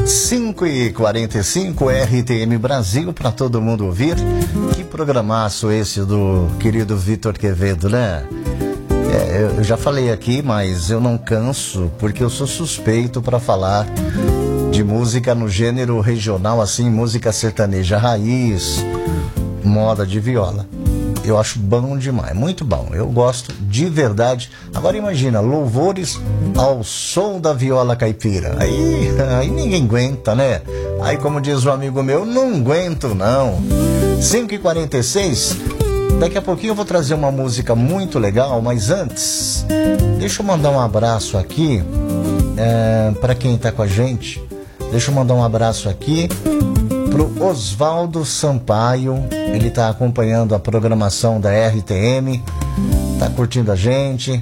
5h45, RTM Brasil, para todo mundo ouvir. Que programaço esse do querido Vitor Quevedo, né? Eu já falei aqui, mas eu não canso, porque eu sou suspeito para falar de música no gênero regional, assim, música sertaneja raiz, moda de viola. Eu acho bom demais, muito bom, eu gosto de verdade. Agora imagina, louvores ao som da viola caipira, aí ninguém aguenta, né? Aí, como diz um amigo meu, não aguento não. 5h46, daqui a pouquinho eu vou trazer uma música muito legal, mas antes, deixa eu mandar um abraço aqui para quem tá com a gente. Deixa eu mandar um abraço aqui pro Oswaldo Sampaio. Ele tá acompanhando a programação da RTM, tá curtindo a gente,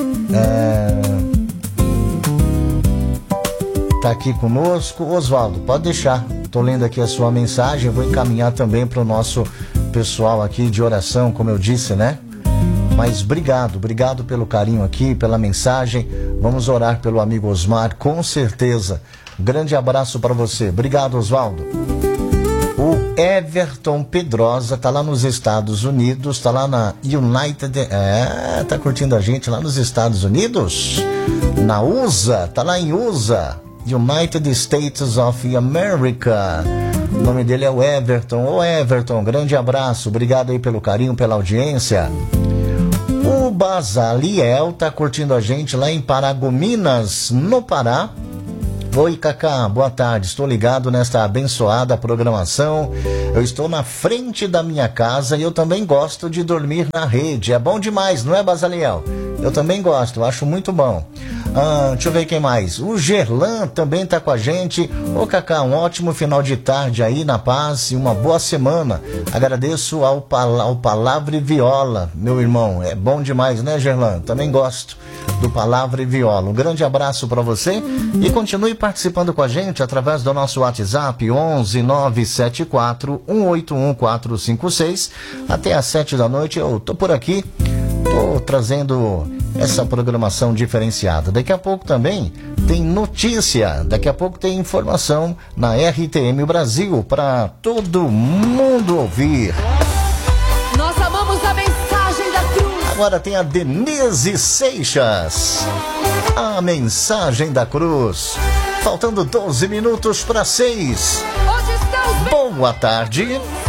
tá aqui conosco. Oswaldo, pode deixar, tô lendo aqui a sua mensagem, vou encaminhar também pro nosso pessoal aqui de oração, como eu disse, né? Mas obrigado pelo carinho aqui, pela mensagem. Vamos orar pelo amigo Osmar, com certeza. Grande abraço para você. Obrigado, Oswaldo. O Everton Pedrosa tá lá nos Estados Unidos, tá lá na United... tá curtindo a gente lá nos Estados Unidos? Na USA, tá lá em USA, United States of America. O nome dele é o Everton. Ô Everton, grande abraço, obrigado aí pelo carinho, pela audiência. O Basaliel tá curtindo a gente lá em Paragominas, no Pará. Oi, Cacá, boa tarde, estou ligado nesta abençoada programação. Eu estou na frente da minha casa e eu também gosto de dormir na rede. É bom demais, não é, Basaliel? Eu também gosto, acho muito bom. Deixa eu ver quem mais. O Gerlan também tá com a gente. Ô, Cacá, um ótimo final de tarde aí na paz e uma boa semana. Agradeço ao Palavra e Viola, meu irmão. É bom demais, né, Gerlan? Também gosto do Palavra e Viola. Um grande abraço para você e continue participando com a gente através do nosso WhatsApp 11 974 181 456. Até às 7 da noite eu tô por aqui, tô trazendo essa programação diferenciada. Daqui a pouco também tem notícia, daqui a pouco tem informação na RTM Brasil para todo mundo ouvir. Nós amamos a mensagem da cruz. Agora tem a Denise Seixas, a mensagem da cruz. Faltando 12 minutos para 6. Onde estão os... Boa tarde.